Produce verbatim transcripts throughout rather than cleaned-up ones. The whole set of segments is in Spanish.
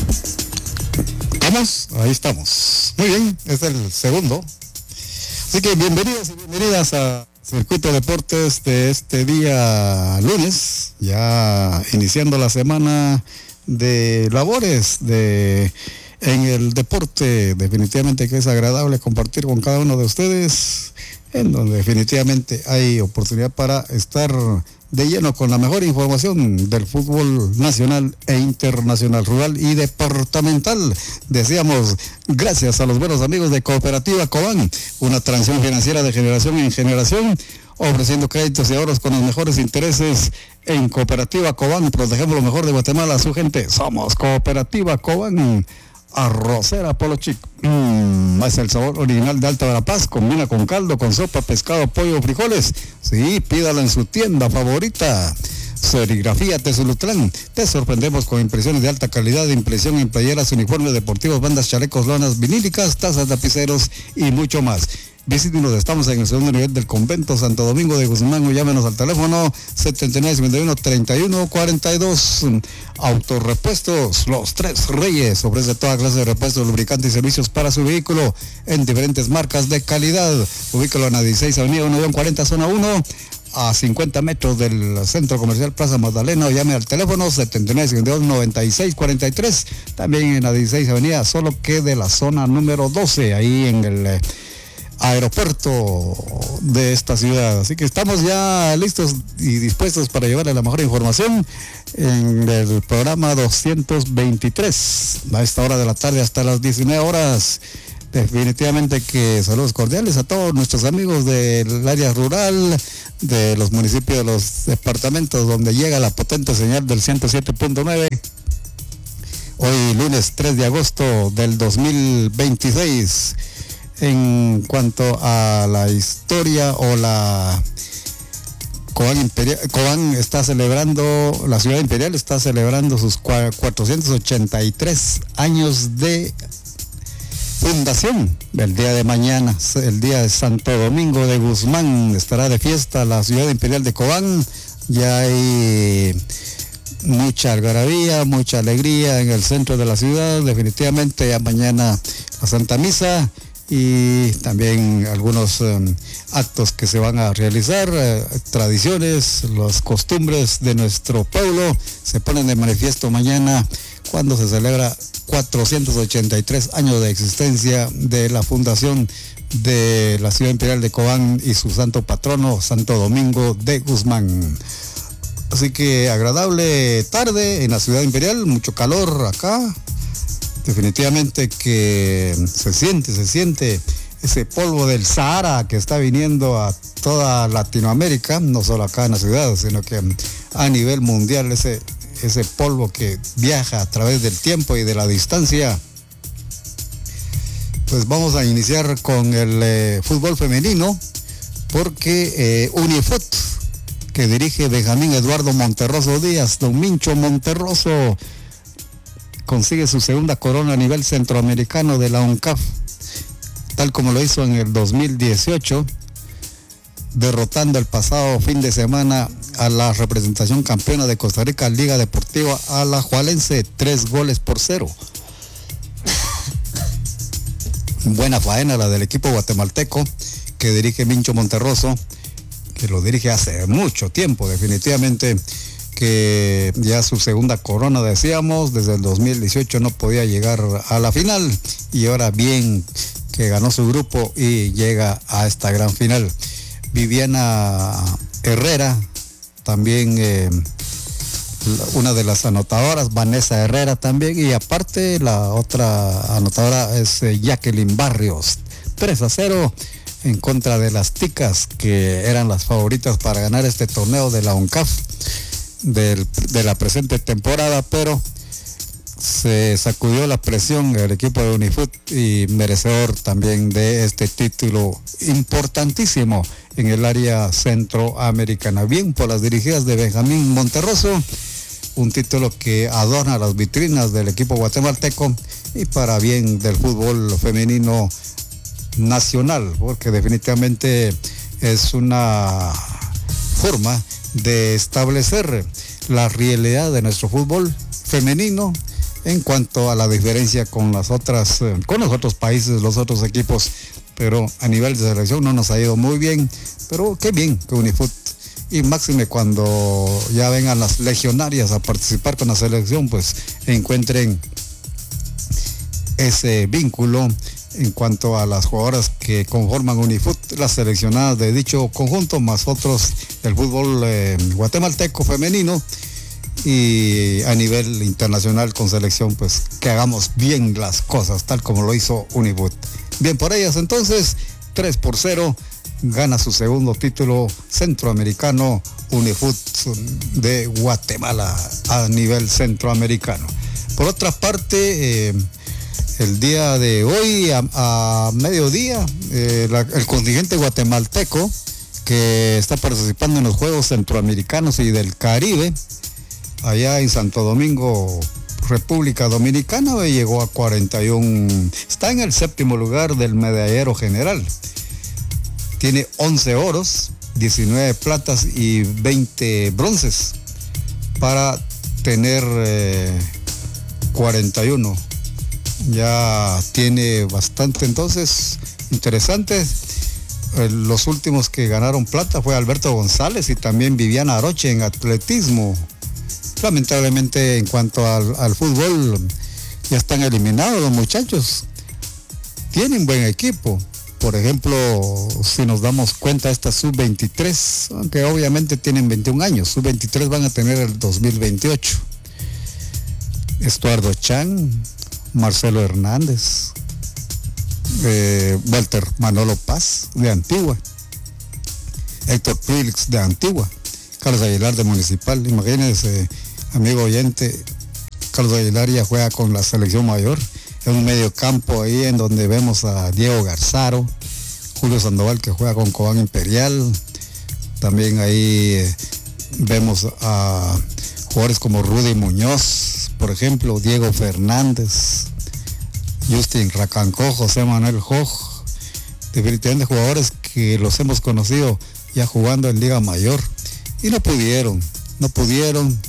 ¿Vamos? Ahí estamos. Muy bien, es el segundo. Así que bienvenidos y bienvenidas a Circuito Deportes de este día lunes, ya iniciando la semana de labores de en el deporte. Definitivamente que es agradable compartir con cada uno de ustedes, en donde definitivamente hay oportunidad para estar de lleno con la mejor información del fútbol nacional e internacional, rural y departamental. Decíamos, gracias a los buenos amigos de Cooperativa Cobán, una transición financiera de generación en generación, ofreciendo créditos y ahorros con los mejores intereses. En Cooperativa Cobán protegemos lo mejor de Guatemala a su gente. Somos Cooperativa Cobán. Arrocera Polo Chico, mmm, es el sabor original de Alta Verapaz. Combina con caldo, con sopa, pescado, pollo, frijoles. Sí, pídala en su tienda favorita. Serigrafía Tezulutlán. Te sorprendemos con impresiones de alta calidad, impresión en playeras, uniformes deportivos, bandas, chalecos, lonas vinílicas, tazas, tapiceros y mucho más. Visítenos, estamos en el segundo nivel del convento Santo Domingo de Guzmán, o llámenos al teléfono setenta y nueve cincuenta y uno treinta y uno cuarenta y dos. Autorepuestos Los Tres Reyes ofrece toda clase de repuestos, lubricantes y servicios para su vehículo en diferentes marcas de calidad. Ubícalo en la dieciséis Avenida uno cuarenta Zona uno, a cincuenta metros del Centro Comercial Plaza Magdalena, o llame al teléfono setenta y nueve cincuenta y dos noventa y seis cuarenta y tres. También en la dieciséis Avenida, solo que de la zona número doce, ahí en el eh, aeropuerto de esta ciudad. Así que estamos ya listos y dispuestos para llevarle la mejor información en el programa doscientos veintitrés, a esta hora de la tarde hasta las diecinueve horas. Definitivamente que saludos cordiales a todos nuestros amigos del área rural, de los municipios, de los departamentos donde llega la potente señal del ciento siete punto nueve. Hoy lunes tres de agosto del dos mil veintiséis. En cuanto a la historia o la Cobán Imperial, Cobán está celebrando, la ciudad imperial está celebrando sus cuatrocientos ochenta y tres años de fundación. El día de mañana, el día de Santo Domingo de Guzmán, estará de fiesta la ciudad imperial de Cobán. Ya hay mucha algarabía, mucha alegría en el centro de la ciudad. Definitivamente ya mañana la Santa Misa y también algunos um, actos que se van a realizar, eh, tradiciones, las costumbres de nuestro pueblo se ponen de manifiesto mañana cuando se celebra cuatrocientos ochenta y tres años de existencia de la fundación de la ciudad imperial de Cobán y su santo patrono Santo Domingo de Guzmán. Así que agradable tarde en la ciudad imperial, mucho calor acá. Definitivamente que se siente, se siente ese polvo del Sahara que está viniendo a toda Latinoamérica, no solo acá en la ciudad, sino que a nivel mundial, ese, ese polvo que viaja a través del tiempo y de la distancia. Pues vamos a iniciar con el eh, fútbol femenino, porque eh, Unifut, que dirige Benjamín Eduardo Monterroso Díaz, don Mincho Monterroso, consigue su segunda corona a nivel centroamericano de la ONCAF, tal como lo hizo en el dos mil dieciocho, derrotando el pasado fin de semana a la representación campeona de Costa Rica, Liga Deportiva Alajuelense, tres goles por cero. Buena faena la del equipo guatemalteco que dirige Mincho Monterroso, que lo dirige hace mucho tiempo, definitivamente que ya su segunda corona, decíamos, desde el dos mil dieciocho no podía llegar a la final, y ahora bien que ganó su grupo y llega a esta gran final. Viviana Herrera, también eh, una de las anotadoras, Vanessa Herrera también, y aparte la otra anotadora es eh, Jacqueline Barrios. tres a cero en contra de las Ticas, que eran las favoritas para ganar este torneo de la ONCAF Del, de la presente temporada, pero se sacudió la presión el equipo de Unifut y merecedor también de este título importantísimo en el área centroamericana. Bien por las dirigidas de Benjamín Monterroso, un título que adorna las vitrinas del equipo guatemalteco y para bien del fútbol femenino nacional, porque definitivamente es una forma de establecer la realidad de nuestro fútbol femenino en cuanto a la diferencia con las otras, eh, con los otros países, los otros equipos, pero a nivel de selección no nos ha ido muy bien, pero qué bien que Unifoot, y máxime cuando ya vengan las legionarias a participar con la selección, pues encuentren ese vínculo en cuanto a las jugadoras que conforman Unifoot, las seleccionadas de dicho conjunto, más otros del fútbol eh, guatemalteco femenino, y a nivel internacional con selección, pues que hagamos bien las cosas, tal como lo hizo Unifoot. Bien por ellas, entonces, tres por cero, gana su segundo título centroamericano Unifoot de Guatemala a nivel centroamericano. Por otra parte, eh, el día de hoy, a, a mediodía, eh, la, el contingente guatemalteco que está participando en los Juegos Centroamericanos y del Caribe, allá en Santo Domingo, República Dominicana, llegó a cuarenta y uno, está en el séptimo lugar del medallero general. Tiene once oros, diecinueve platas y veinte bronces para tener eh, cuarenta y uno. Ya tiene bastante, entonces, interesante. Eh, los últimos que ganaron plata fue Alberto González y también Viviana Aroche en atletismo. Lamentablemente, en cuanto al, al fútbol, ya están eliminados los muchachos. Tienen buen equipo. Por ejemplo, si nos damos cuenta, esta sub veintitrés, aunque obviamente tienen veintiún años, sub veintitrés van a tener el dos mil veintiocho. Estuardo Chan, Marcelo Hernández, eh, Walter Manolo Paz de Antigua, Héctor Félix de Antigua, Carlos Aguilar de Municipal. Imagínense, amigo oyente, Carlos Aguilar ya juega con la selección mayor. En un medio campo ahí en donde vemos a Diego Garzaro, Julio Sandoval, que juega con Cobán Imperial. También ahí eh, vemos a jugadores como Rudy Muñoz, por ejemplo, Diego Fernández, Justin Racancó, José Manuel Joj. Definitivamente jugadores que los hemos conocido ya jugando en Liga Mayor y no pudieron, no pudieron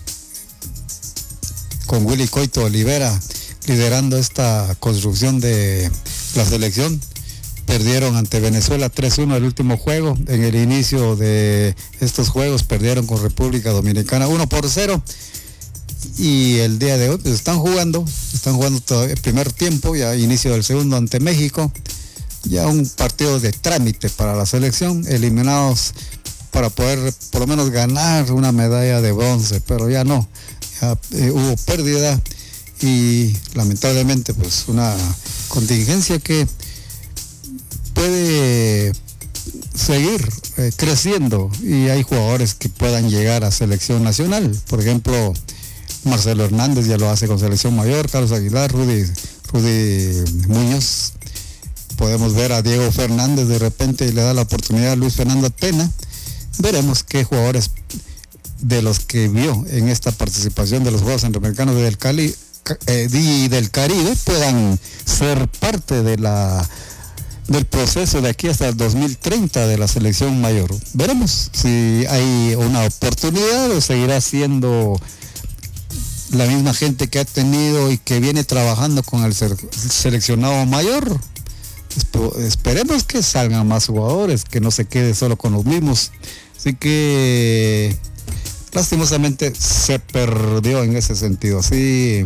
con Willy Coito Olivera liderando esta construcción de la selección. Perdieron ante Venezuela tres uno el último juego. En el inicio de estos juegos perdieron con República Dominicana uno por cero. Y el día de hoy pues están jugando, están jugando todo el primer tiempo, ya inicio del segundo ante México. Ya un partido de trámite para la selección, eliminados para poder por lo menos ganar una medalla de bronce, pero ya no, ya eh, hubo pérdida. Y lamentablemente pues una contingencia que puede seguir eh, creciendo, y hay jugadores que puedan llegar a selección nacional. Por ejemplo, Marcelo Hernández ya lo hace con selección mayor, Carlos Aguilar, Rudy, Rudy Muñoz. Podemos ver a Diego Fernández de repente y le da la oportunidad a Luis Fernando Tena. Veremos qué jugadores de los que vio en esta participación de los Juegos Centroamericanos del Cali Eh, y del Caribe puedan ser parte de la del proceso de aquí hasta el dos mil treinta de la selección mayor. Veremos si hay una oportunidad o seguirá siendo la misma gente que ha tenido y que viene trabajando con el seleccionado mayor. Esperemos que salgan más jugadores, que no se quede solo con los mismos. Así que lastimosamente se perdió en ese sentido. Así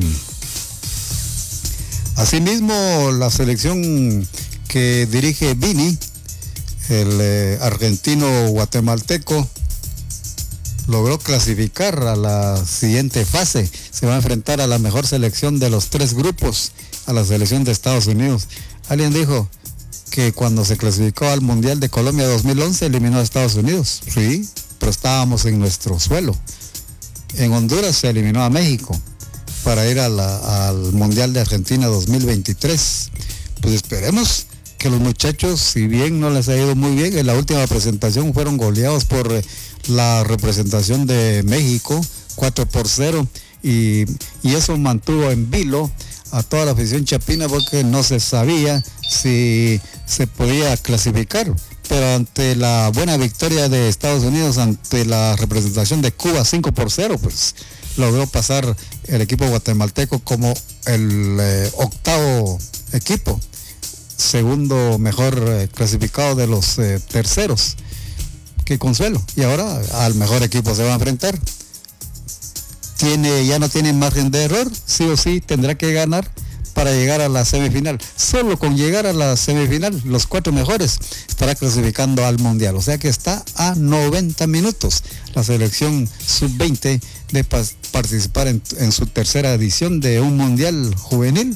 Asimismo, la selección que dirige Vini, el eh, argentino guatemalteco, logró clasificar a la siguiente fase. Se va a enfrentar a la mejor selección de los tres grupos, a la selección de Estados Unidos. Alguien dijo que cuando se clasificó al Mundial de Colombia dos mil once eliminó a Estados Unidos. Sí, pero estábamos en nuestro suelo. En Honduras se eliminó a México para ir a la, al Mundial de Argentina dos mil veintitrés. Pues esperemos que los muchachos, si bien no les ha ido muy bien, en la última presentación fueron goleados por eh, la representación de México, cuatro por cero, y, y eso mantuvo en vilo a toda la afición chapina, porque no se sabía si se podía clasificar. Pero ante la buena victoria de Estados Unidos ante la representación de Cuba cinco por cero, pues logró pasar el equipo guatemalteco como el eh, octavo equipo, segundo mejor eh, clasificado de los eh, terceros. Qué consuelo. Y ahora al mejor equipo se va a enfrentar. Tiene, ya no tiene margen de error, sí o sí tendrá que ganar para llegar a la semifinal. Solo con llegar a la semifinal, los cuatro mejores estará clasificando al mundial. O sea que está a noventa minutos la selección sub veinte de pa- participar en, en su tercera edición de un mundial juvenil.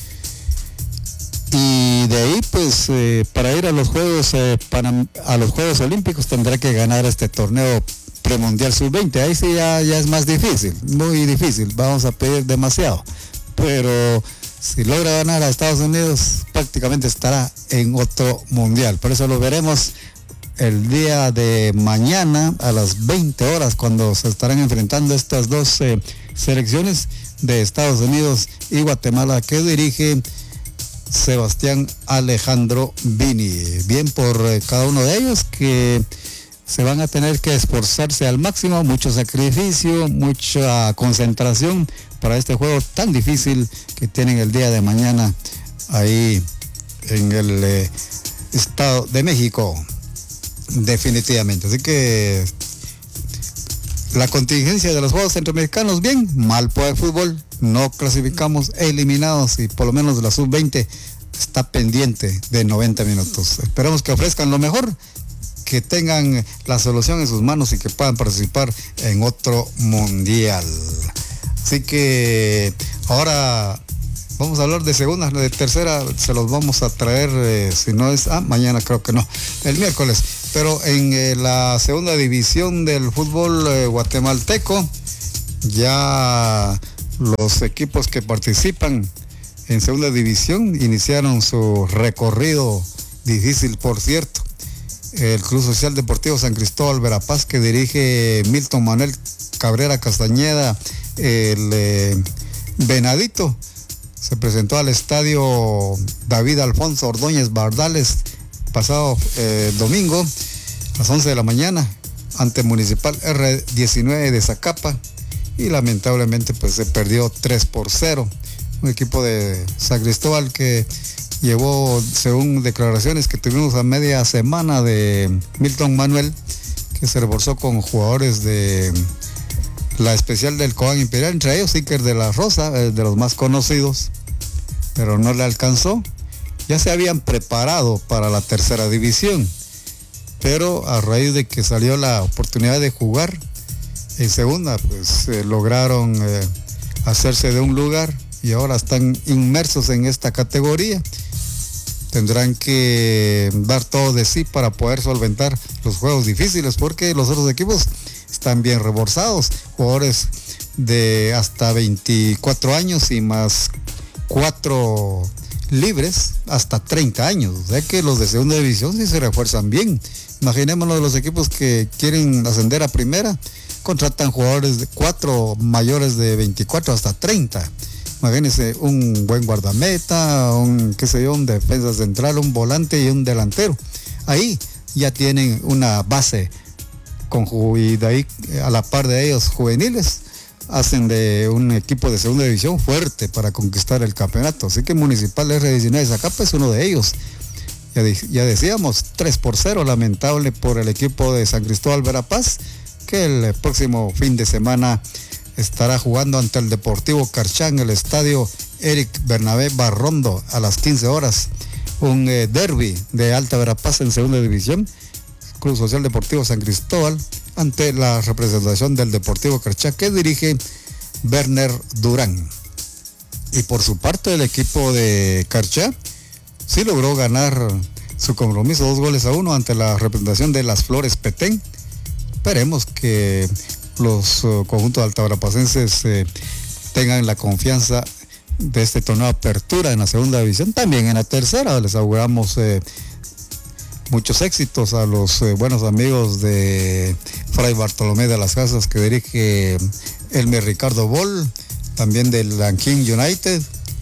Y de ahí, pues, eh, para ir a los Juegos eh, Panam- a los Juegos Olímpicos tendrá que ganar este torneo premundial sub veinte. Ahí sí ya, ya es más difícil, muy difícil. Vamos a pedir demasiado. Pero si logra ganar a Estados Unidos, prácticamente estará en otro mundial. Por eso lo veremos el día de mañana a las veinte horas, cuando se estarán enfrentando estas dos eh, selecciones de Estados Unidos y Guatemala, que dirige Sebastián Alejandro Vini. Bien por eh, cada uno de ellos, que se van a tener que esforzarse al máximo, mucho sacrificio, mucha concentración para este juego tan difícil que tienen el día de mañana ahí en el eh, Estado de México, definitivamente. Así que la contingencia de los Juegos Centroamericanos, bien, mal por el fútbol, no clasificamos, eliminados, y por lo menos la sub veinte está pendiente de noventa minutos. Esperamos que ofrezcan lo mejor, que tengan la solución en sus manos y que puedan participar en otro mundial. Así que ahora vamos a hablar de segunda, de tercera se los vamos a traer, eh, si no es, ah, mañana creo que no, el miércoles. Pero en eh, la segunda división del fútbol eh, guatemalteco, ya los equipos que participan en segunda división iniciaron su recorrido difícil, por cierto. El Club Social Deportivo San Cristóbal Verapaz, que dirige Milton Manuel Cabrera Castañeda, el eh, Venadito, se presentó al estadio David Alfonso Ordóñez Bardales pasado eh, domingo a las once de la mañana ante Municipal R diecinueve de Zacapa, y lamentablemente pues se perdió tres por cero. Un equipo de San Cristóbal que llevó, según declaraciones que tuvimos a media semana de Milton Manuel, que se reforzó con jugadores de la especial del Cobán Imperial, entre ellos Iker de la Rosa, de los más conocidos, pero no le alcanzó. Ya se habían preparado para la tercera división, pero a raíz de que salió la oportunidad de jugar en segunda, pues eh, lograron eh, hacerse de un lugar y ahora están inmersos en esta categoría. Tendrán que dar todo de sí para poder solventar los juegos difíciles, porque los otros equipos están bien reforzados, jugadores de hasta veinticuatro años y más cuatro libres hasta treinta años. O sea que los de segunda división sí se refuerzan bien. Imaginémonos los equipos que quieren ascender a primera, contratan jugadores de cuatro mayores de veinticuatro hasta treinta. Imagínense un buen guardameta, un qué sé yo, un defensa central, un volante y un delantero. Ahí ya tienen una base con, y de ahí a la par de ellos juveniles hacen de un equipo de segunda división fuerte para conquistar el campeonato. Así que Municipal R diecinueve de Zacapa es uno de ellos. Ya, ya decíamos, tres por cero, lamentable por el equipo de San Cristóbal Verapaz, que el próximo fin de semana estará jugando ante el Deportivo Carchá en el estadio Eric Bernabé Barrondo a las quince horas. Un eh, derbi de Alta Verapaz en segunda división, Club Social Deportivo San Cristóbal ante la representación del Deportivo Carchá, que dirige Werner Durán. Y por su parte el equipo de Carchá sí logró ganar su compromiso dos goles a uno ante la representación de Las Flores Petén. Esperemos que los uh, conjuntos altaverapacenses eh, tengan la confianza de este torneo de apertura en la segunda división, también en la tercera. Les auguramos eh, muchos éxitos a los eh, buenos amigos de Fray Bartolomé de las Casas, que dirige Elmer Ricardo Bol, también del Lanquín United,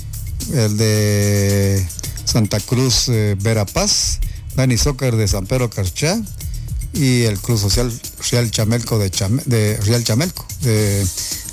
el de Santa Cruz eh, Verapaz, Dani Soccer de San Pedro Carchá, y el Club Social Real Chamelco de, Chame, de Real Chamelco de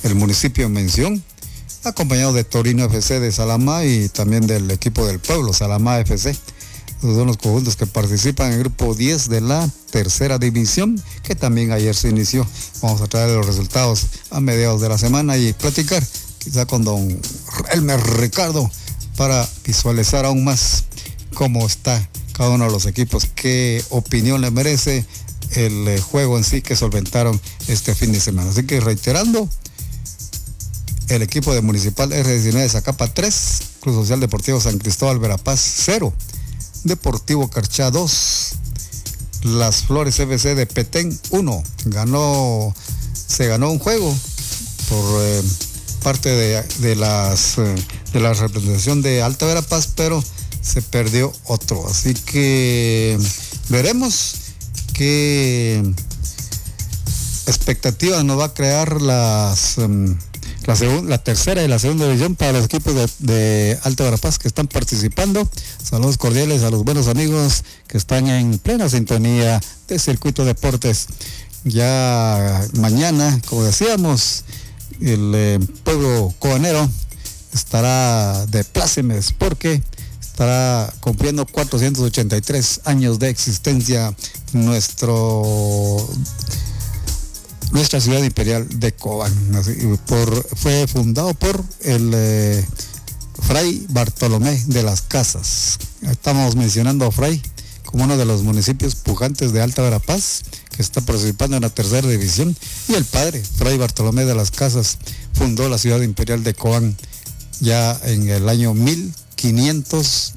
el municipio en mención, acompañado de Torino F C de Salamá y también del equipo del pueblo, Salamá F C. Esos son los conjuntos que participan en el grupo diez de la tercera división, que también ayer se inició. Vamos a traer los resultados a mediados de la semana y platicar quizá con don Elmer Ricardo para visualizar aún más cómo está cada uno de los equipos, qué opinión le merece el eh, juego en sí que solventaron este fin de semana. Así que reiterando, el equipo de Municipal R diecinueve de Zacapa tres, Club Social Deportivo San Cristóbal Verapaz cero, Deportivo Carchá dos, Las Flores F C de Petén uno. Ganó, se ganó un juego por eh, parte de, de las eh, de la representación de Alta Verapaz, pero se perdió otro. Así que veremos qué expectativas nos va a crear las um, la, segun, la tercera y la segunda división para los equipos de, de Alta Verapaz que están participando. Saludos cordiales a los buenos amigos que están en plena sintonía de Circuito Deportes. Ya mañana, como decíamos, el eh, pueblo cobanero estará de plácemes porque estará cumpliendo cuatrocientos ochenta y tres años de existencia nuestro nuestra ciudad imperial de Cobán. Así, por, fue fundado por el eh, Fray Bartolomé de las Casas. Estamos mencionando a Fray como uno de los municipios pujantes de Alta Verapaz, que está participando en la tercera división, y el padre, Fray Bartolomé de las Casas, fundó la ciudad imperial de Cobán ya en el año mil quinientos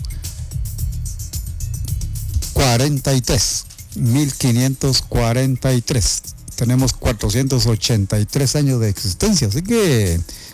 cuarenta y tres. mil quinientos cuarenta y tres. Tenemos cuatrocientos ochenta y tres años de existencia, así que